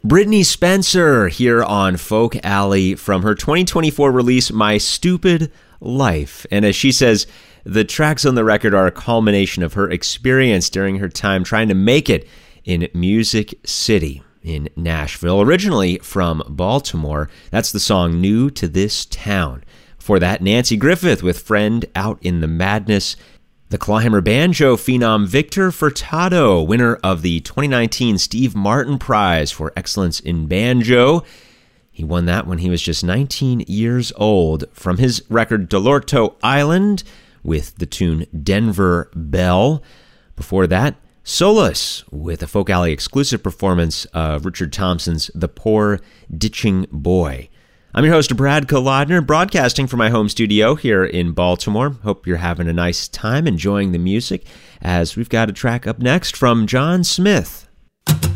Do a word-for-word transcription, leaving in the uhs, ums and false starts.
Brittney Spencer here on Folk Alley from her twenty twenty-four release, My Stupid Life. And as she says, the tracks on the record are a culmination of her experience during her time trying to make it in Music City in Nashville. Originally from Baltimore, that's the song New to This Town. Before that, Nanci Griffith with Friend Out in the Madness. The climber banjo phenom Victor Furtado, winner of the twenty nineteen Steve Martin Prize for Excellence in Banjo. He won that when he was just nineteen years old. From his record Delorto Island with the tune Denver Bell. Before that, Solace with a Folk Alley exclusive performance of Richard Thompson's The Poor Ditching Boy. I'm your host, Brad Kolodner, broadcasting from my home studio here in Baltimore. Hope you're having a nice time enjoying the music, as we've got a track up next from John Smith.